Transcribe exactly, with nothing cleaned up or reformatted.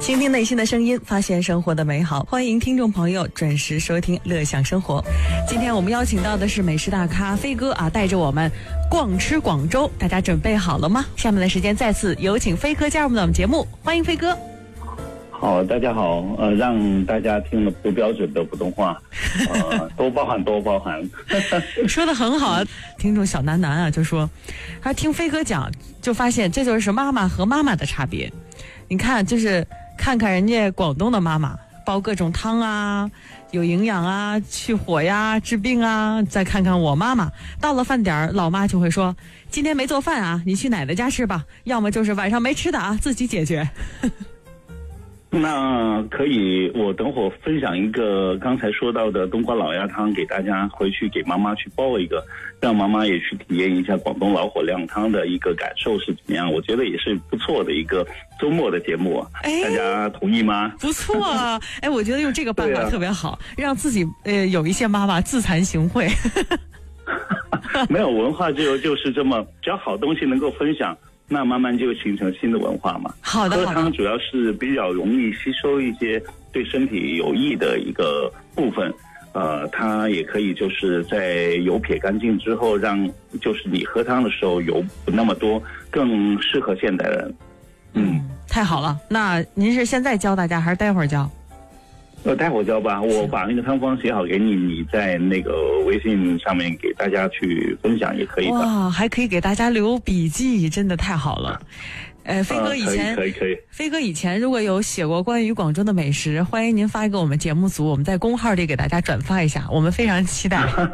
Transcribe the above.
倾听内心的声音，发现生活的美好。欢迎听众朋友准时收听乐享生活。今天我们邀请到的是美食大咖飞哥啊，带着我们逛吃广州，大家准备好了吗？下面的时间再次有请飞哥加入我们的节目，欢迎飞哥。 好，大家好，呃，让大家听了不标准的普通话，呃，多包涵，多包涵。 说得很好啊，听众小楠楠啊就说，他听飞哥讲，就发现这就是妈妈和妈妈的差别。你看，就是看看人家广东的妈妈煲各种汤啊，有营养啊，去火呀，治病啊。再看看我妈妈，到了饭点儿，老妈就会说，今天没做饭啊，你去奶奶家吃吧，要么就是晚上没吃的啊，自己解决。 那可以，我等会儿分享一个刚才说到的冬瓜老鸭汤给大家，回去给妈妈去煲一个，让妈妈也去体验一下广东老火靓汤的一个感受是怎么样。我觉得也是不错的一个周末的节目啊，大家同意吗？ 不错啊，哎，我觉得用这个办法特别好，啊、让自己呃有一些妈妈自惭形秽。 没有文化就就是这么，只要好东西能够分享。那慢慢就形成新的文化嘛。 好的， 喝汤主要是比较容易吸收一些对身体有益的一个部分，呃，它也可以就是在油撇干净之后，让就是你喝汤的时候油不那么多，更适合现代人。 嗯，嗯太好了。那您是现在教大家还是待会儿教？ 呃，待会儿教吧，我把那个汤方写好给你，你在那个微信上面给大家去分享也可以的。 哇，还可以给大家留笔记，真的太好了。呃，飞哥以前、 呃、可以可以可以， 飞哥以前如果有写过关于广州的美食，欢迎您发给我们节目组，我们在公号里给大家转发一下，我们非常期待。